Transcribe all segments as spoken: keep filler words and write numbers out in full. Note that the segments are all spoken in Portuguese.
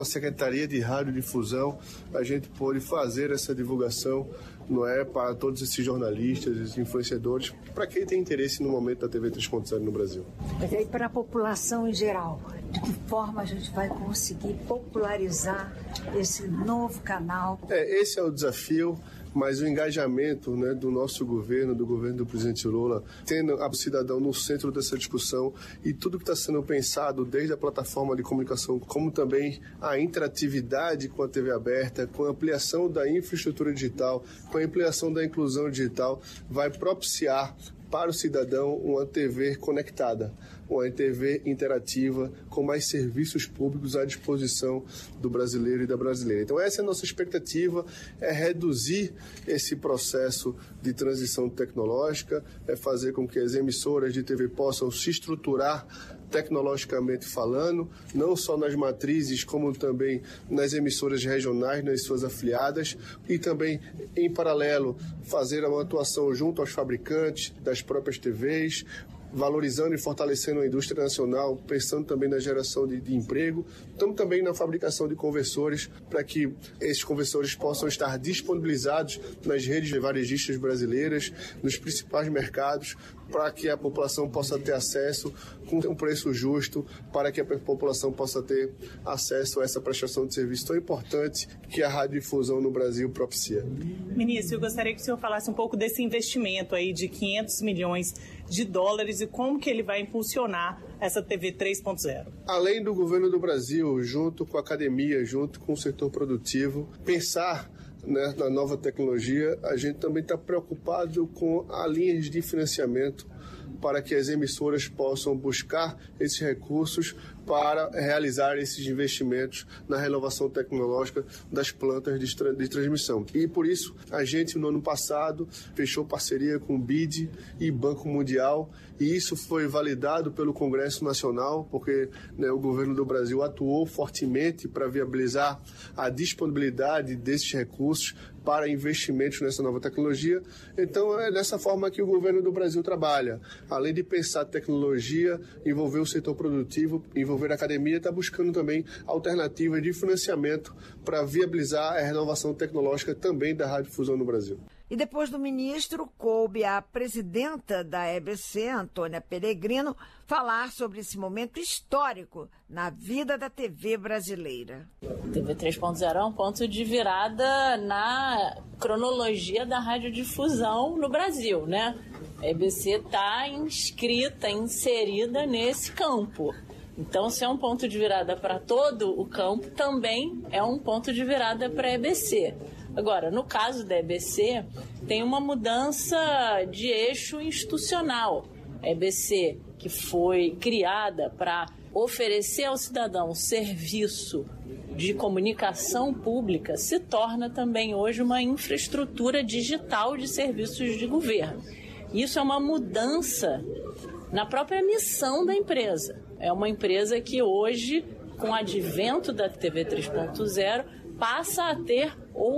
A Secretaria de Radiodifusão, a gente pôde fazer essa divulgação, não é, para todos esses jornalistas, esses influenciadores, para quem tem interesse no momento da T V três ponto zero no Brasil. Mas aí para a população em geral, de que forma a gente vai conseguir popularizar esse novo canal? É, esse é o desafio. Mas o engajamento, né, do nosso governo, do governo do presidente Lula, tendo o cidadão no centro dessa discussão e tudo que está sendo pensado, desde a plataforma de comunicação, como também a interatividade com a T V aberta, com a ampliação da infraestrutura digital, com a ampliação da inclusão digital, vai propiciar para o cidadão uma T V conectada, uma T V interativa, com mais serviços públicos à disposição do brasileiro e da brasileira. Então essa é a nossa expectativa, é reduzir esse processo de transição tecnológica, é fazer com que as emissoras de T V possam se estruturar tecnologicamente falando, não só nas matrizes, como também nas emissoras regionais, nas suas afiliadas, e também, em paralelo, fazer uma atuação junto aos fabricantes das próprias T Vs, valorizando e fortalecendo a indústria nacional, pensando também na geração de, de emprego. Estamos também na fabricação de conversores, para que esses conversores possam estar disponibilizados nas redes varejistas brasileiras, nos principais mercados, para que a população possa ter acesso com um preço justo, para que a população possa ter acesso a essa prestação de serviço tão importante que a radiodifusão no Brasil propicia. Ministro, eu gostaria que o senhor falasse um pouco desse investimento aí de quinhentos milhões de dólares e como que ele vai impulsionar essa T V três ponto zero. Além do governo do Brasil, junto com a academia, junto com o setor produtivo, pensar, né, na nova tecnologia, a gente também está preocupado com as linhas de financiamento para que as emissoras possam buscar esses recursos para realizar esses investimentos na renovação tecnológica das plantas de, tra- de transmissão. E por isso, a gente, no ano passado, fechou parceria com o B I D e Banco Mundial, e isso foi validado pelo Congresso Nacional, porque, né, o governo do Brasil atuou fortemente para viabilizar a disponibilidade desses recursos para investimentos nessa nova tecnologia. Então, é dessa forma que o governo do Brasil trabalha. Além de pensar tecnologia, envolver o setor produtivo, envolver a academia, está buscando também alternativas de financiamento para viabilizar a renovação tecnológica também da radiodifusão no Brasil. E depois do ministro, coube à presidenta da E B C, Antônia Peregrino, falar sobre esse momento histórico na vida da T V brasileira. T V três ponto zero é um ponto de virada na cronologia da radiodifusão no Brasil, né? A E B C está inscrita, inserida nesse campo. Então, se é um ponto de virada para todo o campo, também é um ponto de virada para a E B C. Agora, no caso da E B C, tem uma mudança de eixo institucional. A E B C, que foi criada para oferecer ao cidadão serviço de comunicação pública, se torna também hoje uma infraestrutura digital de serviços de governo. Isso é uma mudança na própria missão da empresa. É uma empresa que hoje, com o advento da T V três ponto zero, passa a ter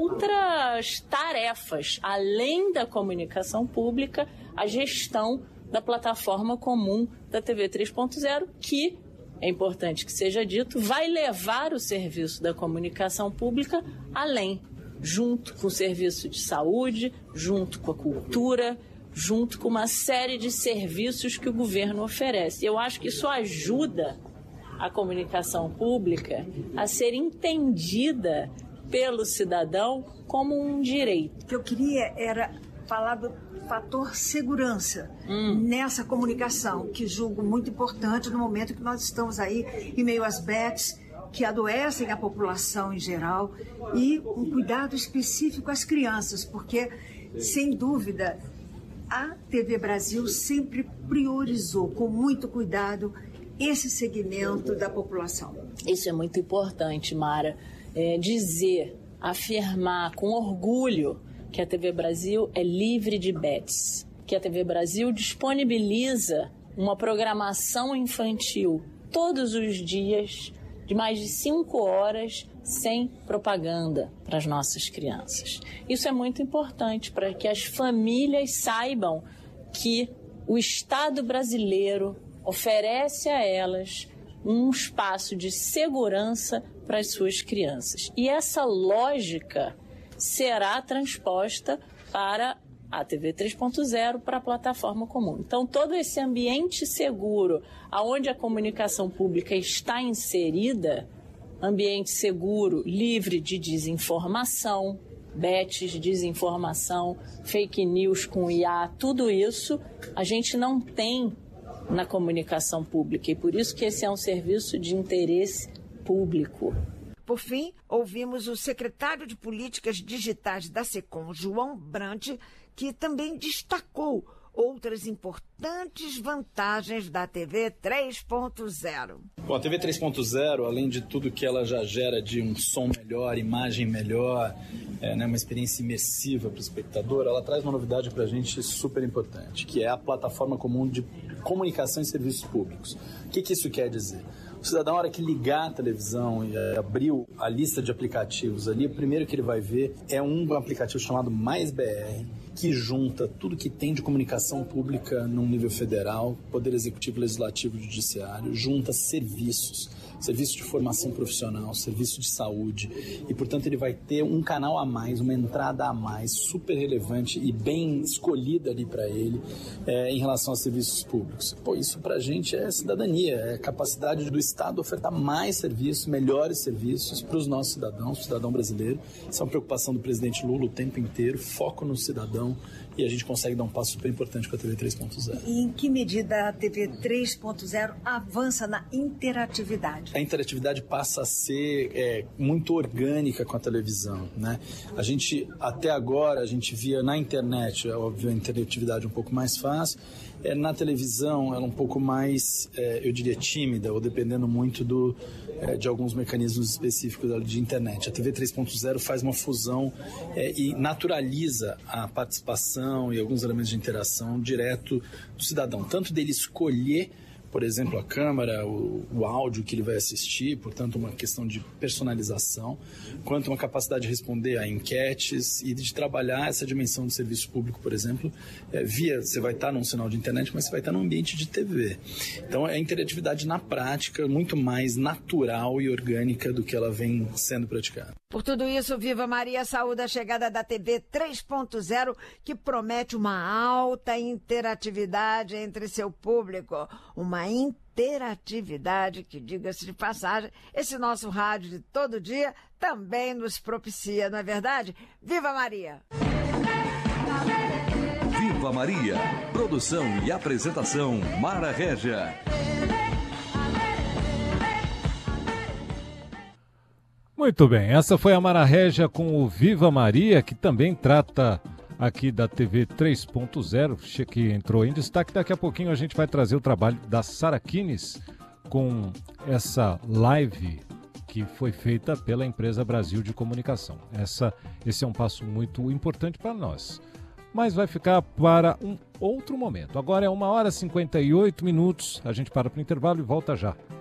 outras tarefas, além da comunicação pública, a gestão da plataforma comum da T V três ponto zero, que, é importante que seja dito, vai levar o serviço da comunicação pública além, junto com o serviço de saúde, junto com a cultura, junto com uma série de serviços que o governo oferece. Eu acho que isso ajuda a comunicação pública a ser entendida pelo cidadão como um direito. O que eu queria era falar do fator segurança hum. nessa comunicação, que julgo muito importante no momento que nós estamos aí em meio às bets que adoecem a população em geral, e um cuidado específico às crianças, porque, sem dúvida, a T V Brasil sempre priorizou com muito cuidado esse segmento da população. Isso é muito importante, Mara. É, dizer, afirmar com orgulho que a T V Brasil é livre de bets, que a T V Brasil disponibiliza uma programação infantil todos os dias, de mais de cinco horas, sem propaganda para as nossas crianças. Isso é muito importante para que as famílias saibam que o Estado brasileiro oferece a elas um espaço de segurança para as suas crianças. E essa lógica será transposta para a T V três ponto zero, para a plataforma comum. Então, todo esse ambiente seguro, onde a comunicação pública está inserida, ambiente seguro, livre de desinformação, bets, desinformação, fake news com I A, tudo isso a gente não tem na comunicação pública. E por isso que esse é um serviço de interesse público. Por fim, ouvimos o secretário de Políticas Digitais da SECOM, João Brant, que também destacou outras importantes vantagens da T V três ponto zero. Bom, a T V três ponto zero, além de tudo que ela já gera de um som melhor, imagem melhor, é, né, uma experiência imersiva para o espectador, ela traz uma novidade para a gente super importante, que é a plataforma comum de comunicação e serviços públicos. O que, que isso quer dizer? O cidadão, na hora que ligar a televisão e abrir a lista de aplicativos ali, o primeiro que ele vai ver é um aplicativo chamado Mais B R, que junta tudo que tem de comunicação pública no nível federal, Poder Executivo, Legislativo e Judiciário, junta serviços, serviço de formação profissional, serviço de saúde, e, portanto, ele vai ter um canal a mais, uma entrada a mais, super relevante e bem escolhida ali para ele é, em relação aos serviços públicos. Pô, isso para a gente é cidadania, é capacidade do Estado ofertar mais serviços, melhores serviços para os nossos cidadãos, o cidadão brasileiro. Isso é uma preocupação do presidente Lula o tempo inteiro, foco no cidadão, e a gente consegue dar um passo super importante com a T V três ponto zero. E em que medida a T V três ponto zero avança na interatividade? A interatividade passa a ser é, muito orgânica com a televisão, né? A gente, até agora, a gente via na internet, é óbvio, a interatividade um pouco mais fácil, é, na televisão ela um pouco mais, é, eu diria, tímida, ou dependendo muito do, é, de alguns mecanismos específicos de internet. A T V três ponto zero faz uma fusão é, e naturaliza a participação e alguns elementos de interação direto do cidadão, tanto dele escolher, por exemplo, a câmera, o, o áudio que ele vai assistir, portanto, uma questão de personalização, quanto uma capacidade de responder a enquetes e de trabalhar essa dimensão do serviço público, por exemplo, é, via, você vai estar num sinal de internet, mas você vai estar num ambiente de T V. Então, é a interatividade na prática muito mais natural e orgânica do que ela vem sendo praticada. Por tudo isso, Viva Maria saúda a chegada da T V três ponto zero, que promete uma alta interatividade entre seu público. Uma interatividade que, diga-se de passagem, esse nosso rádio de todo dia também nos propicia, não é verdade? Viva Maria! Viva Maria! Produção e apresentação, Mara Régia. Muito bem, essa foi a Mara Régia com o Viva Maria, que também trata aqui da T V três ponto zero, que entrou em destaque. Daqui a pouquinho a gente vai trazer o trabalho da Sara Kines com essa live que foi feita pela empresa Brasil de Comunicação. Essa, esse é um passo muito importante para nós, mas vai ficar para um outro momento. Agora é uma hora e cinquenta e oito minutos, a gente para para o intervalo e volta já.